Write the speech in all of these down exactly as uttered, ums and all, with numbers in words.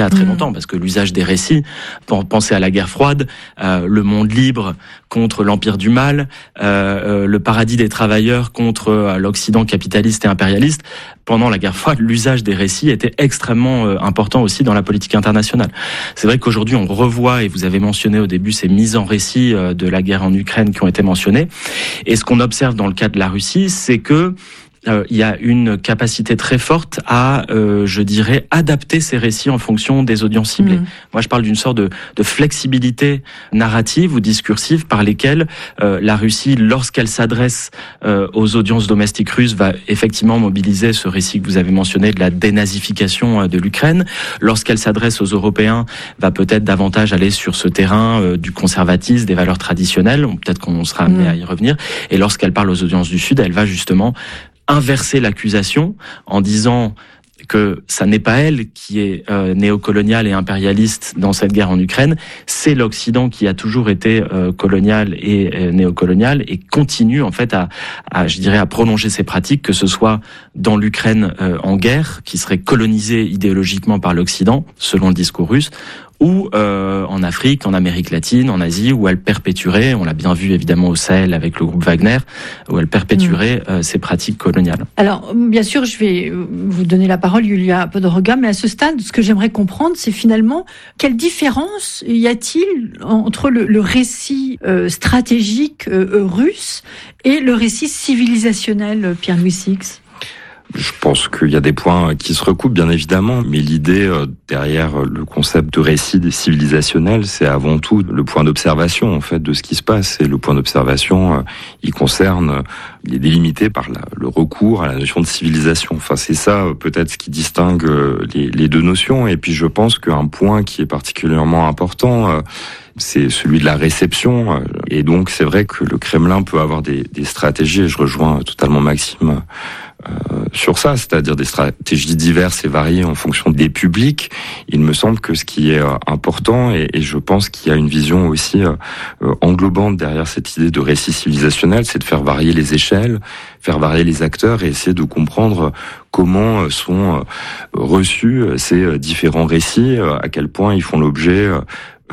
remonter à très longtemps, parce que l'usage des récits, pensez à la guerre froide, euh, le monde libre contre l'empire du mal, euh, euh, le paradis des travailleurs contre euh, l'Occident capitaliste et impérialiste. Pendant la guerre froide, l'usage des récits était extrêmement euh, important aussi dans la politique internationale. C'est vrai qu'aujourd'hui, on revoit, et vous avez mentionné au début ces mises en récit euh, de la guerre en Ukraine qui ont été mentionnées. Et ce qu'on observe dans le cas de la Russie, c'est que Euh, il y a une capacité très forte à, euh, je dirais, adapter ces récits en fonction des audiences ciblées. Mmh. Moi, je parle d'une sorte de, de flexibilité narrative ou discursive par lesquelles euh, la Russie, lorsqu'elle s'adresse euh, aux audiences domestiques russes, va effectivement mobiliser ce récit que vous avez mentionné de la dénazification euh, de l'Ukraine. Lorsqu'elle s'adresse aux Européens, va peut-être davantage aller sur ce terrain euh, du conservatisme, des valeurs traditionnelles. Peut-être qu'on sera amené mmh. à y revenir. Et lorsqu'elle parle aux audiences du Sud, elle va justement inverser l'accusation en disant que ça n'est pas elle qui est euh, néocoloniale et impérialiste dans cette guerre en Ukraine, c'est l'Occident qui a toujours été euh, colonial et euh, néocolonial et continue en fait à, à, je dirais, à prolonger ces pratiques, que ce soit dans l'Ukraine euh, en guerre, qui serait colonisée idéologiquement par l'Occident, selon le discours russe, ou euh, en Afrique, en Amérique latine, en Asie, où elle perpétuerait, on l'a bien vu évidemment au Sahel avec le groupe Wagner, où elle perpétuerait mmh. euh, ces pratiques coloniales. Alors, bien sûr, je vais vous donner la parole, Yulia Podoroga, mais à ce stade, ce que j'aimerais comprendre, c'est finalement quelle différence y a-t-il entre le, le récit euh, stratégique euh, russe et le récit civilisationnel, Pierre-Louis Six ? Je pense qu'il y a des points qui se recoupent, bien évidemment, mais l'idée euh, derrière le concept de récit civilisationnel, c'est avant tout le point d'observation, en fait, de ce qui se passe. Et le point d'observation, euh, il concerne, il est délimité par la, le recours à la notion de civilisation. Enfin, c'est ça, euh, peut-être, ce qui distingue euh, les, les deux notions. Et puis, je pense qu'un point qui est particulièrement important, euh, c'est celui de la réception. Et donc, c'est vrai que le Kremlin peut avoir des, des stratégies, et je rejoins totalement Maxime Euh, sur ça, c'est-à-dire des stratégies diverses et variées en fonction des publics. Il me semble que ce qui est euh, important, et, et je pense qu'il y a une vision aussi euh, euh, englobante derrière cette idée de récit civilisationnel, c'est de faire varier les échelles, faire varier les acteurs et essayer de comprendre comment sont euh, reçus ces différents récits, euh, à quel point ils font l'objet euh,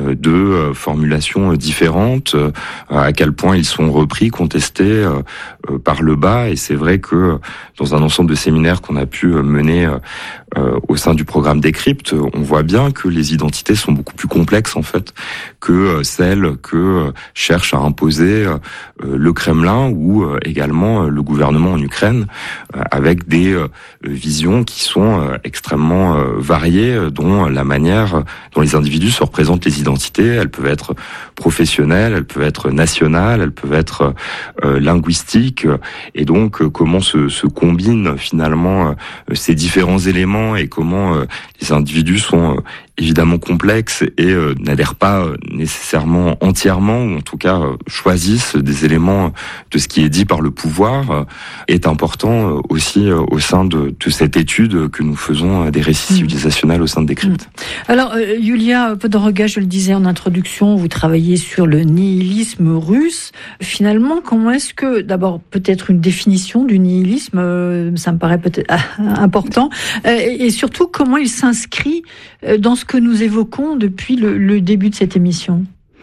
de formulations différentes, à quel point ils sont repris, contestés par le bas. Et c'est vrai que dans un ensemble de séminaires qu'on a pu mener au sein du programme Décrypte, on voit bien que les identités sont beaucoup plus complexes en fait que celles que cherche à imposer le Kremlin ou également le gouvernement en Ukraine, avec des visions qui sont extrêmement variées, dont la manière dont les individus se représentent les identités. Elles peuvent être professionnelles, elles peuvent être nationales, elles peuvent être euh, linguistiques. Et donc, euh, comment se, se combinent finalement euh, ces différents éléments et comment euh, les individus sont euh, évidemment complexes et euh, n'adhèrent pas euh, nécessairement entièrement, ou en tout cas euh, choisissent des éléments de ce qui est dit par le pouvoir, euh, est important euh, aussi euh, au sein de, de cette étude que nous faisons euh, des récits mmh. civilisationnels au sein de Décrypte. Mmh. Alors, euh, Yulia Podoroga, je le disais en introduction, vous travaillez sur le nihilisme russe. Finalement, comment est-ce que, d'abord, peut-être une définition du nihilisme, euh, ça me paraît peut-être important, euh, et, et surtout, comment il s'inscrit dans ce que nous évoquons depuis le, le début de cette émission?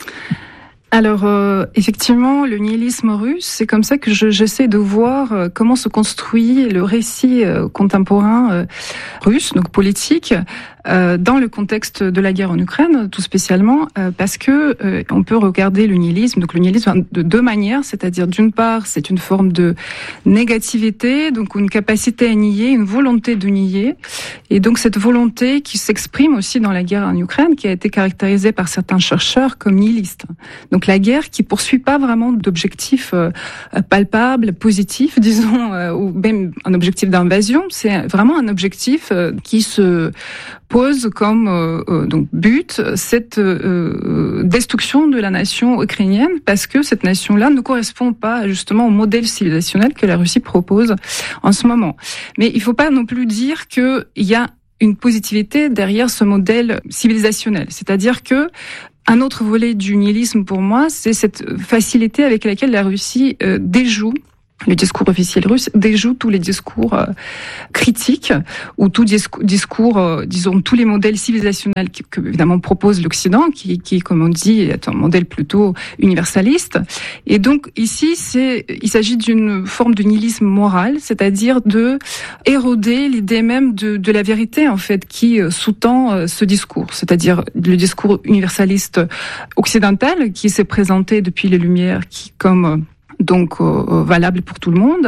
Alors, euh, effectivement, le nihilisme russe, c'est comme ça que je, j'essaie de voir euh, comment se construit le récit euh, contemporain euh, russe, donc politique, euh, dans le contexte de la guerre en Ukraine, tout spécialement, euh, parce que euh, on peut regarder le nihilisme, donc le nihilisme de deux manières, c'est-à-dire d'une part, c'est une forme de négativité, donc une capacité à nier, une volonté de nier, et donc cette volonté qui s'exprime aussi dans la guerre en Ukraine, qui a été caractérisée par certains chercheurs comme nihiliste. Donc la guerre qui poursuit pas vraiment d'objectifs euh, palpables, positifs, disons, euh, ou même un objectif d'invasion, c'est vraiment un objectif euh, qui se pose comme euh, euh, donc but cette euh, destruction de la nation ukrainienne, parce que cette nation-là ne correspond pas justement au modèle civilisationnel que la Russie propose en ce moment. Mais il faut pas non plus dire que il y a une positivité derrière ce modèle civilisationnel, c'est-à-dire que un autre volet du nihilisme pour moi, c'est cette facilité avec laquelle la Russie euh, déjoue le discours officiel russe déjoue tous les discours euh, critiques ou tout discours, discours euh, disons, tous les modèles civilisationnels que, que évidemment propose l'Occident, qui, qui, comme on dit, est un modèle plutôt universaliste. Et donc ici, c'est, il s'agit d'une forme de nihilisme moral, c'est-à-dire de éroder l'idée même de, de la vérité, en fait, qui sous-tend euh, ce discours, c'est-à-dire le discours universaliste occidental qui s'est présenté depuis les Lumières, qui comme euh, donc euh, valable pour tout le monde,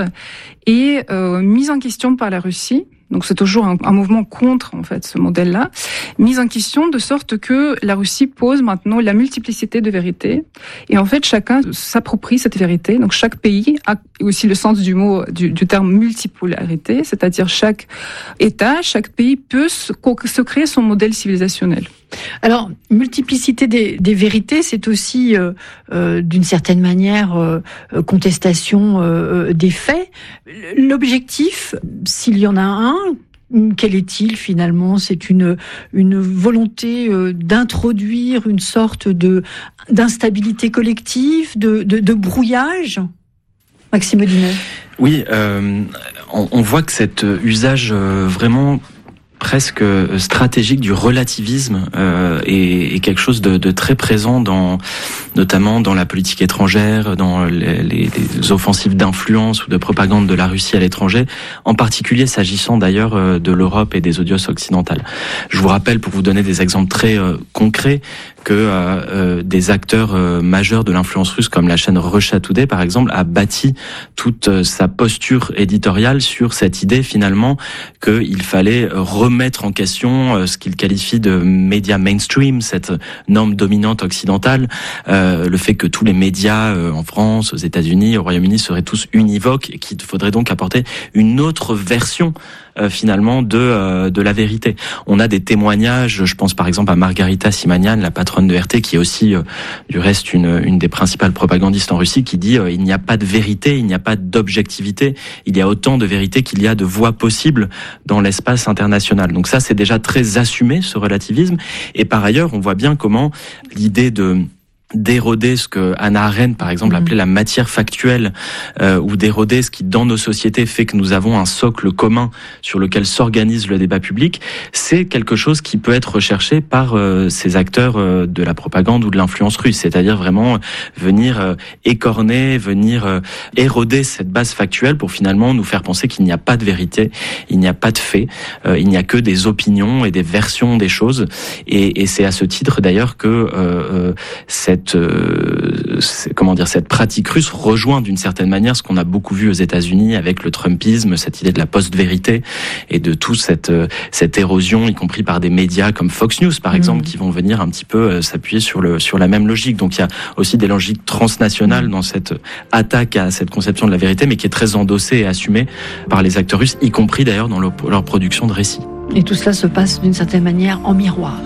et euh, mise en question par la Russie. Donc c'est toujours un, un mouvement contre en fait ce modèle-là, mise en question de sorte que la Russie pose maintenant la multiplicité de vérités, et en fait chacun s'approprie cette vérité. Donc chaque pays a aussi le sens du mot du, du terme multipolarité, c'est-à-dire chaque État, chaque pays peut se, se créer son modèle civilisationnel. Alors, multiplicité des, des vérités, c'est aussi, euh, euh, d'une certaine manière, euh, contestation euh, des faits. L'objectif, s'il y en a un, quel est-il finalement ? C'est une une volonté euh, d'introduire une sorte de d'instabilité collective, de de, de brouillage. Maxime Audinet. Oui, euh, on, on voit que cet usage euh, vraiment presque stratégique du relativisme euh, est, est quelque chose de, de très présent dans, notamment dans la politique étrangère, dans les, les, les offensives d'influence ou de propagande de la Russie à l'étranger, en particulier s'agissant d'ailleurs de l'Europe et des audios occidentales. Je vous rappelle, pour vous donner des exemples très euh, concrets, que euh, euh, des acteurs euh, majeurs de l'influence russe, comme la chaîne Russia Today par exemple, a bâti toute euh, sa posture éditoriale sur cette idée finalement qu'il fallait remettre en question euh, ce qu'il qualifie de médias mainstream, cette norme dominante occidentale, euh, le fait que tous les médias euh, en France, aux États-Unis, au Royaume-Uni seraient tous univoques et qu'il faudrait donc apporter une autre version Euh, finalement de euh, de la vérité. On a des témoignages, je pense par exemple à Margarita Simanian, la patronne de R T, qui est aussi euh, du reste une une des principales propagandistes en Russie, qui dit euh, il n'y a pas de vérité, il n'y a pas d'objectivité, il y a autant de vérité qu'il y a de voix possibles dans l'espace international. Donc ça, c'est déjà très assumé, ce relativisme. Et par ailleurs, on voit bien comment l'idée de d'éroder ce que Hannah Arendt, par exemple, mmh. appelait la matière factuelle, euh, ou d'éroder ce qui, dans nos sociétés, fait que nous avons un socle commun sur lequel s'organise le débat public, c'est quelque chose qui peut être recherché par euh, ces acteurs euh, de la propagande ou de l'influence russe, c'est-à-dire vraiment venir euh, écorner, venir euh, éroder cette base factuelle pour finalement nous faire penser qu'il n'y a pas de vérité, il n'y a pas de fait, euh, il n'y a que des opinions et des versions des choses, et, et c'est à ce titre d'ailleurs que euh, euh, cette Cette, euh, comment dire, cette pratique russe rejoint d'une certaine manière ce qu'on a beaucoup vu aux États-Unis avec le Trumpisme, cette idée de la post-vérité et de toute cette euh, cette érosion, y compris par des médias comme Fox News par exemple, mmh. qui vont venir un petit peu euh, s'appuyer sur le sur la même logique. Donc il y a aussi des logiques transnationales mmh. dans cette attaque à cette conception de la vérité, mais qui est très endossée et assumée par les acteurs russes, y compris d'ailleurs dans leur, leur production de récits. Et tout cela se passe d'une certaine manière en miroir.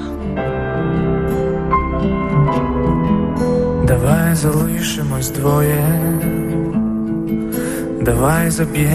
Давай залишимось двоє, давай заб'ємо.